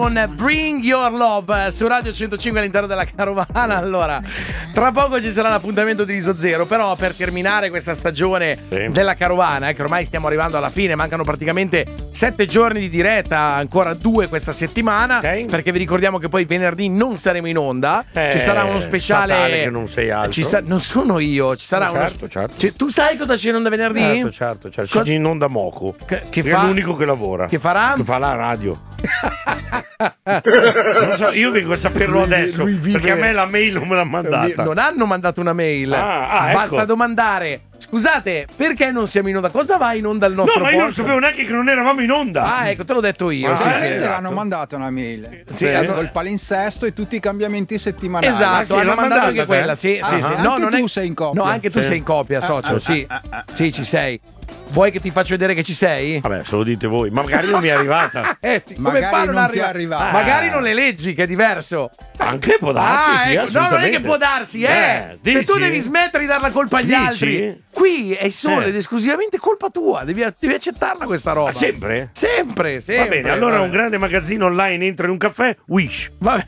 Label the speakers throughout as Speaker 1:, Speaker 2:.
Speaker 1: con Bring Your Love su Radio 105 all'interno della carovana. Allora, tra poco ci sarà l'appuntamento di Riso Zero, però per terminare questa stagione della carovana, che ormai stiamo arrivando alla fine, mancano praticamente 7 giorni di diretta, ancora 2 questa settimana, perché vi ricordiamo che poi venerdì non saremo in onda, ci sarà uno speciale.
Speaker 2: Fatale che non sei altro.
Speaker 1: Non sono io, ci sarà
Speaker 2: certo.
Speaker 1: Tu sai cosa c'è in onda venerdì?
Speaker 2: Certo. C'è in onda Moco, che
Speaker 1: fa?
Speaker 2: È l'unico che lavora.
Speaker 1: Che farà?
Speaker 2: Che fa la radio. Non so, io vengo a saperlo adesso, perché a me la mail non me l'ha mandata.
Speaker 1: Non hanno mandato una mail. Basta
Speaker 2: ecco.
Speaker 1: domandare: scusate, perché non siamo in onda? Cosa va in onda il nostro
Speaker 2: No, ma io non sapevo neanche che non eravamo in onda.
Speaker 1: Ah, ecco, te l'ho detto io.
Speaker 3: Sì,
Speaker 1: esatto.
Speaker 3: l'hanno mandato una mail.
Speaker 1: Col
Speaker 3: palinsesto e tutti i cambiamenti settimanali.
Speaker 1: Esatto, hanno mandato anche quella. Sì. No,
Speaker 3: anche tu sei in copia.
Speaker 1: No, anche tu sei in copia, socio. Sì, ci sei. Vuoi che ti faccio vedere che ci sei?
Speaker 2: Vabbè, se lo dite voi. Ma magari non mi è arrivata.
Speaker 1: Come fa non
Speaker 3: ti è arrivata?
Speaker 1: Magari non le leggi, che è diverso.
Speaker 2: Anche può darsi, sì,
Speaker 1: ecco. No, non è che può darsi, Cioè, tu devi smettere di dar la colpa agli altri. Qui è solo ed esclusivamente colpa tua. Devi accettarla questa roba.
Speaker 2: Ma sempre?
Speaker 1: Sempre.
Speaker 2: Va bene, allora un grande magazzino online, entro in un caffè, Wish.
Speaker 1: Vabbè.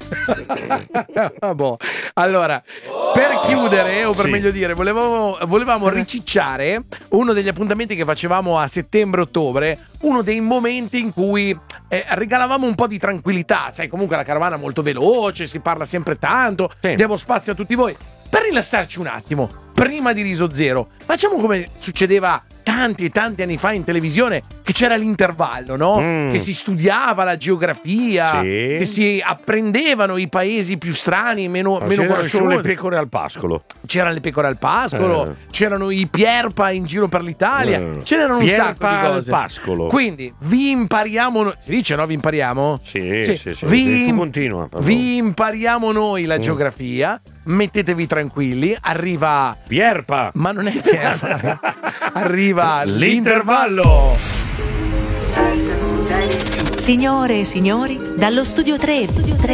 Speaker 1: Allora, per chiudere, o per meglio dire, volevamo ricicciare uno degli appuntamenti che facevamo a settembre-ottobre, uno dei momenti in cui regalavamo un po' di tranquillità. Sai, comunque la carovana è molto veloce, si parla sempre tanto, diamo spazio a tutti voi. Per rilassarci un attimo, prima di Riso Zero, facciamo come succedeva tanti anni fa in televisione, che c'era l'intervallo, no? Che si studiava la geografia, che si apprendevano i paesi più strani, meno conosciuti.
Speaker 2: C'erano le pecore al pascolo.
Speaker 1: C'erano le pecore al pascolo, c'erano i Pierpa in giro per l'Italia, c'erano un sacco di cose.
Speaker 2: Al pascolo.
Speaker 1: Quindi vi impariamo, si dice, no? Vi impariamo?
Speaker 2: Sì. Continua.
Speaker 1: Vi impariamo noi la geografia. Mettetevi tranquilli, arriva
Speaker 2: Pierpa,
Speaker 1: ma non è Pierpa. Arriva l'intervallo.
Speaker 4: Signore e signori, dallo studio 3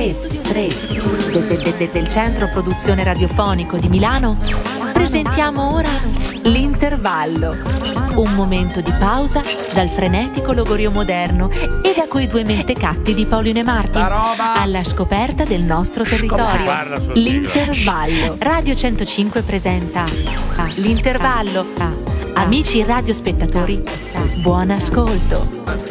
Speaker 4: del Centro Produzione Radiofonico di Milano, presentiamo ora l'intervallo. Un momento di pausa dal frenetico logorio moderno e da quei due mentecatti di Paolino e Martin alla scoperta del nostro territorio. L'intervallo. Radio 105 presenta l'intervallo. Amici radiospettatori, buon ascolto.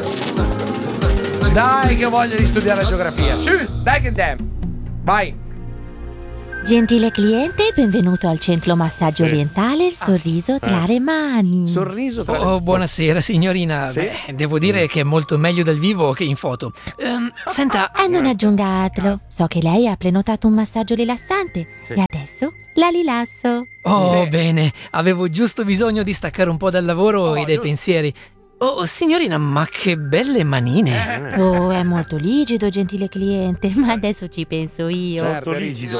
Speaker 1: Dai che ho voglia di studiare la geografia. Sì, dai che damn. Vai.
Speaker 5: Gentile cliente, benvenuto al centro massaggio orientale Il Sorriso tra le mani.
Speaker 1: Sorriso tra le mani.
Speaker 6: Buonasera signorina.
Speaker 1: Sì?
Speaker 6: Devo dire che è molto meglio dal vivo che in foto. Senta.
Speaker 5: Non aggiunga altro. So che lei ha prenotato un massaggio rilassante e adesso la rilasso.
Speaker 6: Bene. Avevo giusto bisogno di staccare un po' dal lavoro e dai pensieri. Signorina, ma che belle manine.
Speaker 5: È molto rigido, gentile cliente, ma adesso ci penso io.
Speaker 1: Certo, rigido.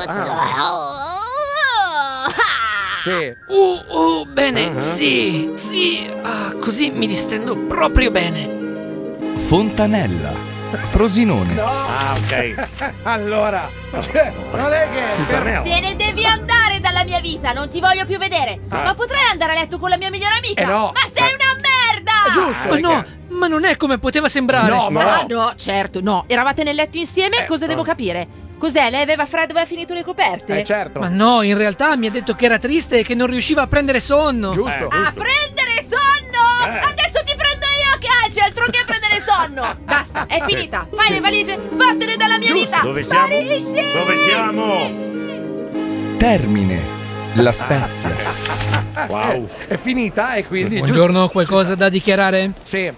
Speaker 1: Sì.
Speaker 6: Bene, sì. Così mi distendo proprio bene.
Speaker 7: Fontanella, Frosinone.
Speaker 1: No.
Speaker 2: Ok.
Speaker 1: Allora, non è che
Speaker 8: Te ne devi andare dalla mia vita, non ti voglio più vedere. Ma potrai andare a letto con la mia migliore amica?
Speaker 1: No.
Speaker 8: Ma sei una merda!
Speaker 1: Giusto.
Speaker 6: Ma non è come poteva sembrare.
Speaker 8: No, certo, no. Eravate nel letto insieme, cosa devo capire? Cos'è? Lei aveva freddo e ha finito le coperte?
Speaker 1: Certo.
Speaker 6: Ma no, in realtà mi ha detto che era triste e che non riusciva a prendere sonno.
Speaker 1: Giusto.
Speaker 8: A prendere sonno? Adesso ti prendo io a calci, altro che prendere sonno. Basta, è finita. Fai le valigie, vattene dalla mia vita.
Speaker 2: Dove siamo?
Speaker 8: Sparisci!
Speaker 2: Dove siamo?
Speaker 7: Termine, La Spezia.
Speaker 2: Wow.
Speaker 1: È finita e quindi
Speaker 6: Buongiorno, qualcosa da dichiarare?
Speaker 1: Sì.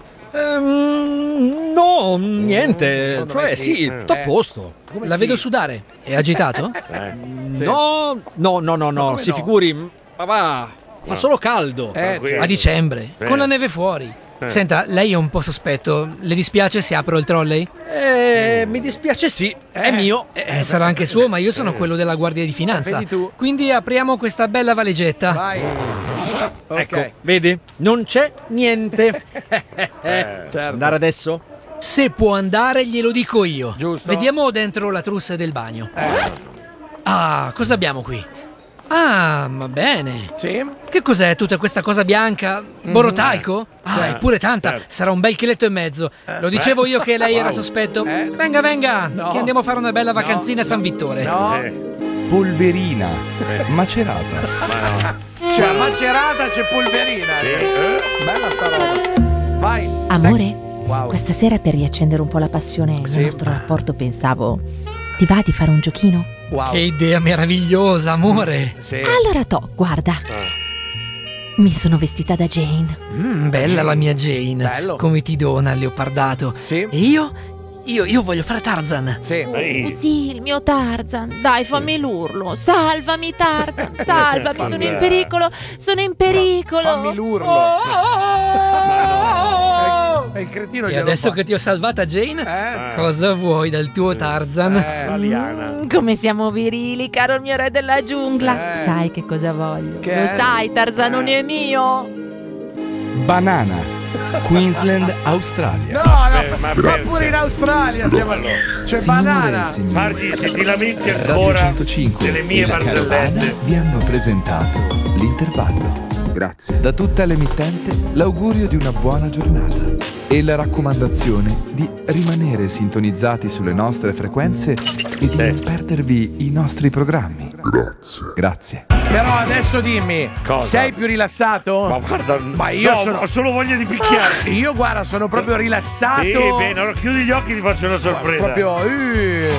Speaker 6: No, niente.
Speaker 1: Secondo me sì.
Speaker 6: tutto a posto. La vedo sudare. È agitato?
Speaker 9: No, si figuri. Ma va, fa solo caldo.
Speaker 6: A dicembre, con la neve fuori. Senta, lei è un po' sospetto. Le dispiace se apro il trolley?
Speaker 9: Mi dispiace, sì, è mio.
Speaker 6: Sarà anche suo, ma io sono quello della Guardia di Finanza.
Speaker 1: Vedi tu.
Speaker 6: Quindi apriamo questa bella valigetta.
Speaker 1: Vai.
Speaker 9: Ecco, vedi? Non c'è niente.
Speaker 1: Certo.
Speaker 9: Andare adesso?
Speaker 6: Se può andare, glielo dico io.
Speaker 1: Giusto.
Speaker 6: Vediamo dentro la trousse del bagno. Cosa abbiamo qui? Ah, va bene.
Speaker 1: Sì?
Speaker 6: Che cos'è tutta questa cosa bianca? Borotalco? Ah, è pure tanta.
Speaker 2: certo.
Speaker 6: Sarà un bel chiletto e mezzo. Lo dicevo io che lei era sospetto. Venga,
Speaker 1: No.
Speaker 6: che andiamo a fare una bella vacanzina a San Vittore.
Speaker 1: No.
Speaker 7: Polverina. Macerata.
Speaker 2: Ma no.
Speaker 1: C'è macerata, c'è polverina. Bella sta roba. Vai.
Speaker 5: Amore,
Speaker 1: Sex. Wow.
Speaker 5: questa sera per riaccendere un po' la passione nel
Speaker 1: Sì.
Speaker 5: nostro rapporto pensavo, ti va di fare un giochino?
Speaker 1: Wow.
Speaker 6: Che idea meravigliosa, amore.
Speaker 1: Sì.
Speaker 5: Allora guarda. Mi sono vestita da Jane.
Speaker 6: Bella la mia Jane.
Speaker 1: Bello.
Speaker 6: Come ti dona il leopardato.
Speaker 1: Sì.
Speaker 6: E io voglio fare Tarzan.
Speaker 1: Sì.
Speaker 2: Ehi.
Speaker 5: Sì, il mio Tarzan. Dai, fammi l'urlo. Salvami, Tarzan. Salvami, sono in pericolo. Sono in pericolo.
Speaker 1: Fammi l'urlo. È il cretino
Speaker 6: E
Speaker 1: glielo
Speaker 6: adesso
Speaker 1: fa.
Speaker 6: che ti ho salvata Jane, cosa vuoi dal tuo Tarzan?
Speaker 2: La liana.
Speaker 5: Come siamo virili, caro il mio re della giungla. Sai che cosa voglio? Lo sai, Tarzanone mio.
Speaker 7: Banana. Queensland, Australia.
Speaker 2: Ma
Speaker 1: Ma pure in Australia siamo. C'è
Speaker 7: Signore e
Speaker 1: banana.
Speaker 7: signori,
Speaker 2: Margi, se ti lamenti
Speaker 7: Radio
Speaker 2: ancora
Speaker 7: 105
Speaker 2: delle mie
Speaker 7: e la Carovana
Speaker 2: barzellette.
Speaker 7: vi hanno presentato l'intervallo.
Speaker 10: Grazie.
Speaker 7: Da tutta l'emittente l'augurio di una buona giornata e la raccomandazione di rimanere sintonizzati sulle nostre frequenze e di non perdervi i nostri programmi. Grazie.
Speaker 1: Però adesso dimmi,
Speaker 2: Cosa?
Speaker 1: sei più rilassato?
Speaker 2: Ma guarda,
Speaker 1: Ma io
Speaker 2: no,
Speaker 1: sono.
Speaker 2: ho solo voglia di picchiarti.
Speaker 1: Io guarda, sono proprio rilassato.
Speaker 2: Bene, allora chiudi gli occhi e ti faccio una sorpresa.
Speaker 1: Proprio.